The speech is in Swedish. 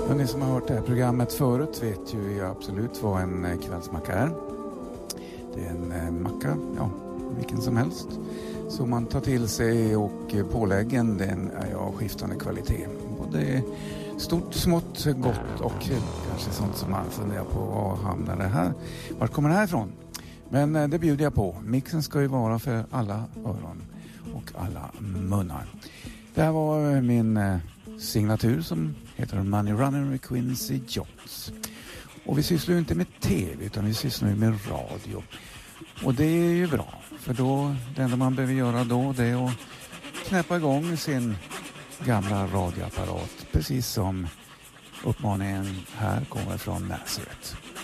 Och ni som har hört det här programmet förut vet ju absolut vad en kvällsmacka är. Det är en macka, ja, vilken som helst. Så man tar till sig och påläggen, den är av skiftande kvalitet. Både stort, smått, gott och kanske sånt som man funderar på, var hamnar det här? Var kommer det här ifrån? Men det bjuder jag på. Mixen ska ju vara för alla öron och alla munnar. Det här var min signatur som heter Money Runner med Quincy Jones. Och vi sysslar ju inte med tv utan vi sysslar ju med radio. Och det är ju bra, för då, det enda man behöver göra då det är att knäppa igång sin gamla radioapparat. Precis som uppmaningen här kommer från Nazareth.